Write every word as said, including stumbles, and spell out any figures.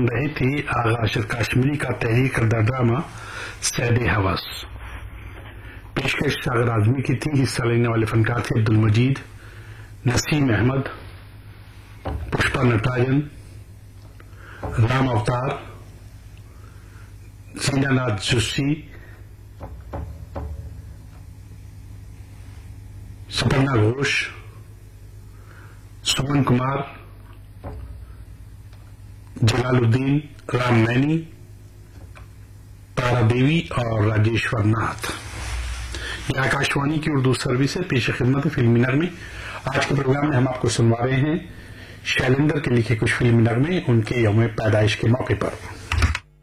सुन रहे थे आगा अशरफ काश्मीरी का तहरीर करदा ड्रामा सैदे हवस। पेशकश सागर आजमी की थी। हिस्सा लेने वाले फनकार थे अब्दुल मजीद, नसीम अहमद, पुष्पा नटराजन, राम अवतार, जीनानाथ जोशी, सुपर्णा घोष, सुमन कुमार, जलालुद्दीन, राम नैनी, तारा देवी और राजेश्वर नाथ। यह आकाशवाणी की उर्दू सर्विस है। पेश खिदमत फिल्मी नगमे। आज के प्रोग्राम में हम आपको सुनवा रहे हैं शैलेंद्र के लिखे कुछ फिल्मी नगमे उनके यौम पैदाइश के मौके पर।